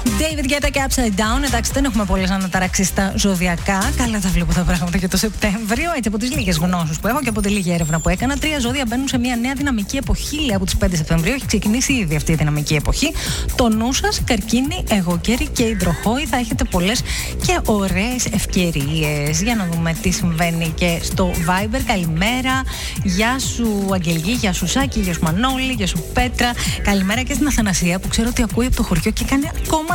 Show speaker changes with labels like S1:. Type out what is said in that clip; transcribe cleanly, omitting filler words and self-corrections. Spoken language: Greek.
S1: David Guetta και Upside Down. Εντάξει, δεν έχουμε πολλές αναταράξεις στα ζωδιακά. Καλά τα βλέπω τα πράγματα και το Σεπτέμβριο. Έτσι, από τις λίγες γνώσεις που έχω και από τη λίγη έρευνα που έκανα, 3 ζώδια μπαίνουν σε μια νέα δυναμική εποχή. Λέει από τις 5 Σεπτεμβρίου. Έχει ξεκινήσει ήδη αυτή η δυναμική εποχή. Το νου σας, Καρκίνη, Αιγοκέρη και Υδροχόη, θα έχετε πολλές και ωραίες ευκαιρίες. Για να δούμε τι συμβαίνει και στο Viber. Καλημέρα. Γεια σου, Αγγελική. Γεια σου, Σάκη. Γεια σου, Μανώλη. Γεια σου, Πέτρα. Καλημέρα και στην Αθανασία που ξέρω ότι ακούει από το χωριό και κάνει ακόμα